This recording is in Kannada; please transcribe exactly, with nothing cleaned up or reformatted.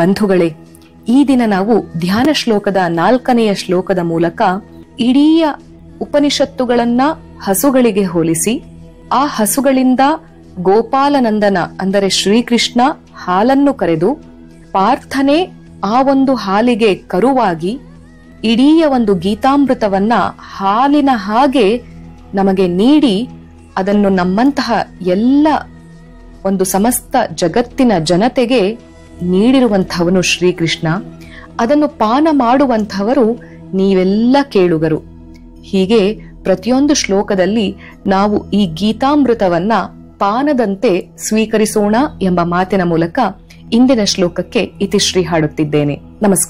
ಬಂಧುಗಳೇ, ಈ ದಿನ ನಾವು ಧ್ಯಾನ ಶ್ಲೋಕದ ನಾಲ್ಕನೆಯ ಶ್ಲೋಕದ ಮೂಲಕ ಇಡೀ ಉಪನಿಷತ್ತುಗಳನ್ನ ಹಸುಗಳಿಗೆ ಹೋಲಿಸಿ, ಆ ಹಸುಗಳಿಂದ ಗೋಪಾಲನಂದನ ಅಂದರೆ ಶ್ರೀಕೃಷ್ಣ ಹಾಲನ್ನು ಕರೆದು, ಪಾರ್ಥನೆ ಆ ಒಂದು ಹಾಲಿಗೆ ಕರುವಾಗಿ ಇಡೀ ಒಂದು ಗೀತಾಮೃತವನ್ನ ಹಾಲಿನ ಹಾಗೆ ನಮಗೆ ನೀಡಿ, ಅದನ್ನು ನಮ್ಮಂತಹ ಎಲ್ಲ ಒಂದು ಸಮಸ್ತ ಜಗತ್ತಿನ ಜನತೆಗೆ ನೀಡಿರುವಂಥವನು ಶ್ರೀಕೃಷ್ಣ. ಅದನ್ನು ಪಾನ ಮಾಡುವಂಥವರು ನೀವೆಲ್ಲ ಕೇಳುಗರು. ಹೀಗೆ ಪ್ರತಿಯೊಂದು ಶ್ಲೋಕದಲ್ಲಿ ನಾವು ಈ ಗೀತಾಮೃತವನ್ನ ಪಾನದಂತೆ ಸ್ವೀಕರಿಸೋಣ ಎಂಬ ಮಾತಿನ ಮೂಲಕ ಇಂದಿನ ಶ್ಲೋಕಕ್ಕೆ ಇತಿಶ್ರೀ ಹಾಡುತ್ತಿದ್ದೇನೆ. ನಮಸ್ಕಾರ.